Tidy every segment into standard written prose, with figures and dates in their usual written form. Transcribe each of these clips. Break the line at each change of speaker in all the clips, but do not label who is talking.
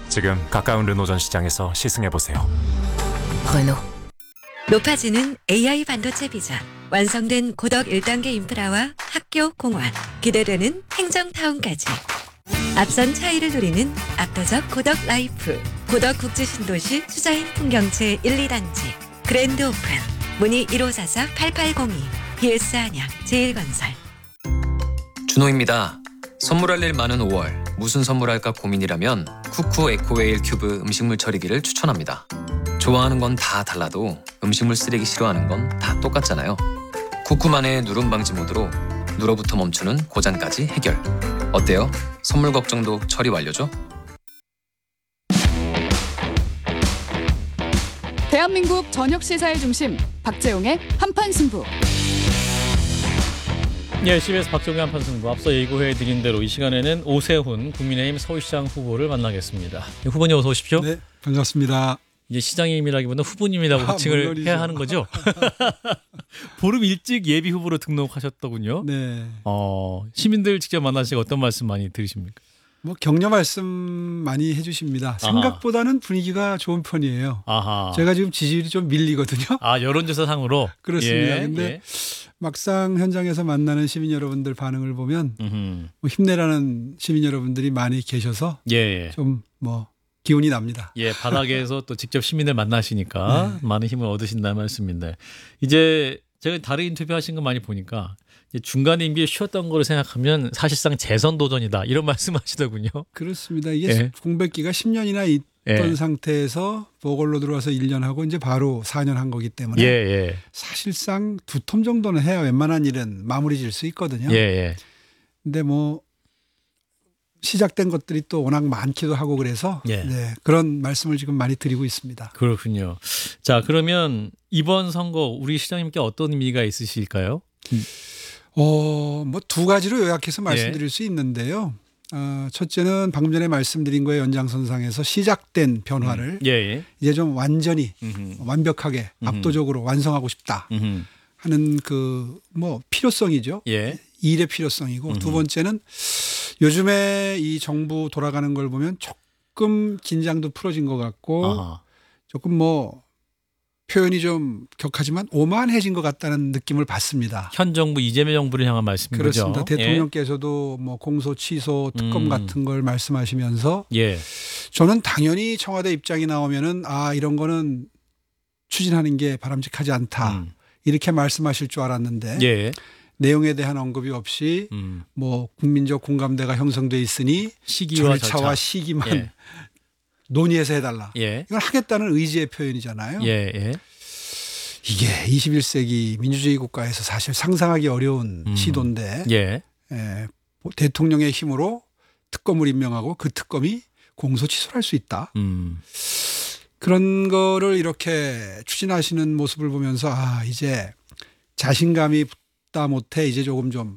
지금 가까운 르노 전시장에서 시승해보세요.
르노. 높아지는 AI 반도체 비전, 완성된 고덕 1단계 인프라와 학교, 공원, 기대되는 행정타운까지. 앞선 차이를 누리는 압도적 고덕 라이프, 고덕 국제신도시 수자인 풍경채 1, 2단지, 그랜드 오픈, 문의 1544-8802, BS 안양, 제일건설.
준호입니다. 선물할 일 많은 5월, 무슨 선물할까 고민이라면 쿠쿠 에코웨일 큐브 음식물 처리기를 추천합니다. 좋아하는 건 다 달라도 음식물 쓰레기 싫어하는 건 다 똑같잖아요. 쿠쿠만의 누름 방지 모드로 누러부터 멈추는 고장까지 해결. 어때요? 선물 걱정도 처리 완료죠?
대한민국 저녁 시사의 중심 박재용의 한판 승부.
예, CBS 박정희 한판 승부. 앞서 예고해드린 대로 이 시간에는 오세훈 국민의힘 서울시장 후보를 만나겠습니다. 후보님 어서 오십시오.
네, 반갑습니다.
이제 시장님이라기보다 후보님이라고 호칭을
물론이죠.
해야 하는 거죠? 보름 일찍 예비 후보로 등록하셨더군요.
네.
시민들 직접 만나시고 어떤 말씀 많이 들으십니까?
뭐 격려 말씀 많이 해주십니다. 생각보다는 분위기가 좋은 편이에요.
아하.
제가 지금 지지율이 좀 밀리거든요.
여론조사 상으로.
그렇습니다.
예,
근데
예.
막상 현장에서 만나는 시민 여러분들 반응을 보면
뭐
힘내라는 시민 여러분들이 많이 계셔서
예.
좀 뭐 기운이 납니다.
예, 바닥에서 또 직접 시민들 만나시니까 많은 힘을 얻으신다는 말씀인데, 이제 제가 다른 인터뷰 하신 거 많이 보니까 이제 중간에 임기에 쉬었던 거를 생각하면 사실상 재선 도전이다 이런 말씀하시더군요.
그렇습니다. 이게
예.
공백기가 10년이나 있던 상태에서 보궐로 들어와서 1년 하고 이제 바로 4년 한 거기 때문에
예.
사실상 2텀 정도는 해야 웬만한 일은 마무리 질 수 있거든요.
예.
근데 뭐 시작된 것들이 또 워낙 많기도 하고 그래서
예.
네, 그런 말씀을 지금 많이 드리고 있습니다.
그렇군요. 자, 그러면 이번 선거 우리 시장님께 어떤 의미가 있으실까요?
뭐 두 가지로 요약해서 말씀드릴 수 있는데요. 첫째는 방금 전에 말씀드린 거에 연장선상에서 시작된 변화를
예.
이제 좀 완전히 완벽하게 압도적으로 완성하고 싶다 하는 그 뭐 필요성이죠.
예.
일의 필요성이고 두 번째는 요즘에 이 정부 돌아가는 걸 보면 조금 긴장도 풀어진 것 같고 조금 뭐 표현이 좀 격하지만 오만해진 것 같다는 느낌을 받습니다.
현 정부 이재명 정부를 향한 말씀인
그렇습니다.
거죠.
대통령께서도 뭐 공소 취소 특검 같은 걸 말씀하시면서
예.
저는 당연히 청와대 입장이 나오면은 이런 거는 추진하는 게 바람직하지 않다. 이렇게 말씀하실 줄 알았는데
예.
내용에 대한 언급이 없이 뭐 국민적 공감대가 형성돼 있으니
시기와
절차와
절차.
시기만
예.
논의해서 해달라.
예.
이건 하겠다는 의지의 표현이잖아요.
예.
이게 21세기 민주주의 국가에서 사실 상상하기 어려운 시도인데
예.
대통령의 힘으로 특검을 임명하고 그 특검이 공소 취소를 할 수 있다. 그런 거를 이렇게 추진하시는 모습을 보면서 이제 자신감이 붙다 못해 이제 조금 좀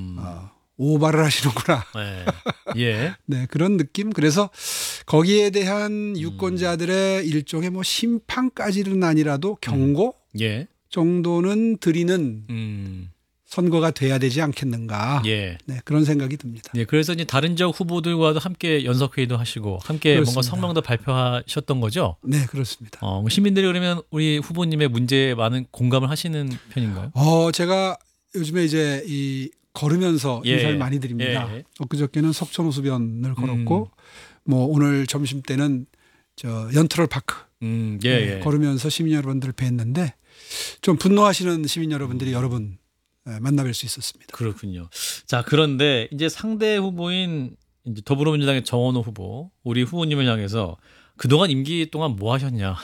오바를 하시는구나.
예.
네, 그런 느낌. 그래서 거기에 대한 유권자들의 일종의 뭐 심판까지는 아니라도 경고
예.
정도는 드리는 선거가 돼야 되지 않겠는가.
예.
네, 그런 생각이 듭니다.
예, 그래서 이제 다른 지역 후보들과도 함께 연석회의도 하시고 함께
그렇습니다.
뭔가 성명도 발표하셨던 거죠.
네, 그렇습니다.
시민들이 그러면 우리 후보님의 문제에 많은 공감을 하시는 편인가요?
제가 요즘에 이제 이 걸으면서 인사를 많이 드립니다. 엊그저께는 석촌호수변을 걸었고 뭐 오늘 점심 때는 저 연트럴 파크 걸으면서 시민 여러분들을 뵀는데 좀 분노하시는 시민 여러분들이 여러 분 만나뵐 수 있었습니다.
그렇군요. 자, 그런데 이제 상대 후보인 이제 더불어민주당의 정원호 후보, 우리 후보님을 향해서 그동안 임기 동안 뭐 하셨냐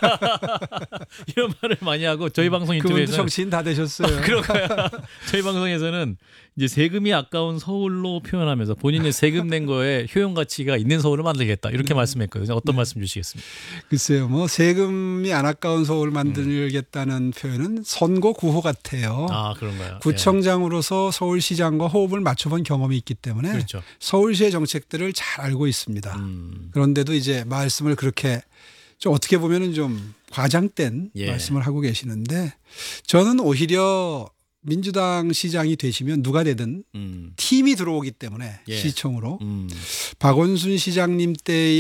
이런 말을 많이 하고 저희 방송
그분도
인터뷰에서
정치인 다 되셨어요.
그런가요? 저희 방송에서는 이제 세금이 아까운 서울로 표현하면서 본인의 세금 낸 거에 효용 가치가 있는 서울을 만들겠다 이렇게 말씀했거든요. 어떤 말씀 주시겠습니까?
글쎄요, 뭐 세금이 안 아까운 서울 만들겠다는 표현은 선거 구호 같아요.
그런가요?
구청장으로서 서울시장과 호흡을 맞춰본 경험이 있기 때문에
그렇죠.
서울시의 정책들을 잘 알고 있습니다. 그런데도 이제 말씀을 그렇게 좀 어떻게 보면은 좀 과장된 말씀을 하고 계시는데 저는 오히려 민주당 시장이 되시면 누가 되든 팀이 들어오기 때문에 시청으로 박원순 시장님 때의